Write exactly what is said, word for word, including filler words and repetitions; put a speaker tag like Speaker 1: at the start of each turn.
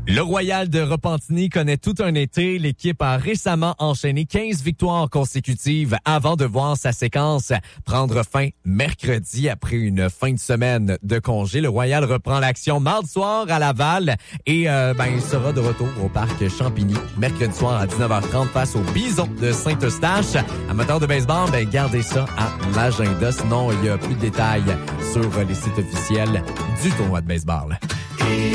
Speaker 1: Le Royal de Repentigny connaît tout un été. L'équipe a récemment enchaîné quinze victoires consécutives avant de voir sa séquence prendre fin mercredi après une fin de semaine de congé. Le Royal reprend l'action mardi soir à Laval et euh, ben il sera de retour au parc Champigny mercredi soir à dix-neuf heures trente face aux Bisons de Saint-Eustache. Amateurs de baseball, ben gardez ça à l'agenda. Sinon, il y a plus de détails sur les sites officiels du tournoi de baseball.